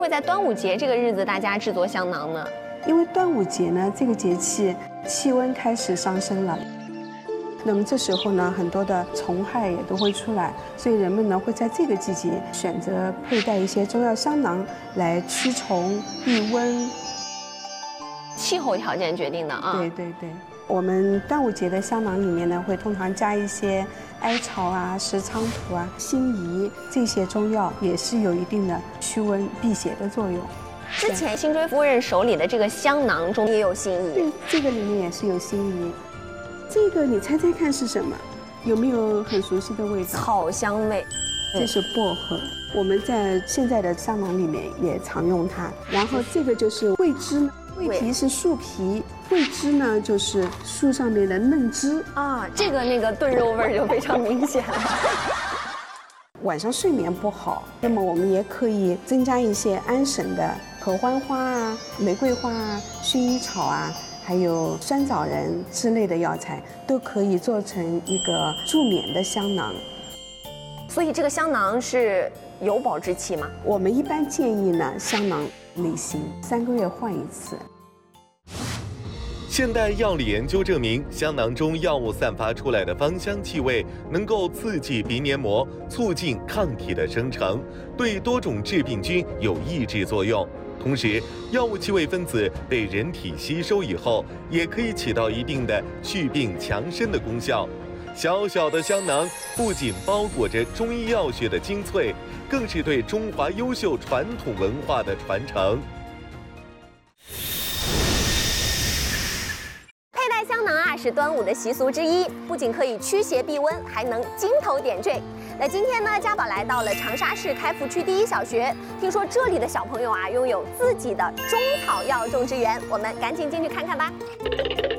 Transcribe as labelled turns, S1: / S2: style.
S1: 会在端午节这个日子大家制作香囊呢？
S2: 因为端午节呢，这个节气气温开始上升了，那么这时候呢，很多的虫害也都会出来，所以人们呢会在这个季节选择佩戴一些中药香囊来驱虫避温。
S1: 气候条件决定的啊。
S2: 对对对，我们端午节的香囊里面呢，会通常加一些艾草啊、石菖蒲啊、辛夷这些中药，也是有一定的驱温避邪的作用。
S1: 之前辛追夫人手里的这个香囊中也有辛夷，
S2: 对，这个里面也是有辛夷。这个你猜猜看是什么？有没有很熟悉的味道？
S1: 草香味。
S2: 这是薄荷，我们在现在的香囊里面也常用它。然后这个就是桂枝，桂皮是树皮，桂枝呢就是树上面的嫩枝
S1: 啊，这个那个炖肉味儿就非常明显了。
S2: 晚上睡眠不好，那么我们也可以增加一些安神的合欢花啊、玫瑰花啊、薰衣草啊，还有酸枣仁之类的药材，都可以做成一个助眠的香囊。
S1: 所以这个香囊是有保质期吗？
S2: 我们一般建议呢，香囊类型3个月换一次。
S3: 现代药理研究证明，香囊中药物散发出来的芳香气味能够刺激鼻黏膜，促进抗体的生成，对多种致病菌有抑制作用。同时，药物气味分子被人体吸收以后，也可以起到一定的祛病强身的功效。小小的香囊不仅包裹着中医药学的精粹，更是对中华优秀传统文化的传承。
S1: 佩戴香囊啊，是端午的习俗之一，不仅可以驱邪避温，还能金头点缀。那今天呢，家宝来到了长沙市开福区第一小学，听说这里的小朋友啊，拥有自己的中草药种植园，我们赶紧进去看看吧。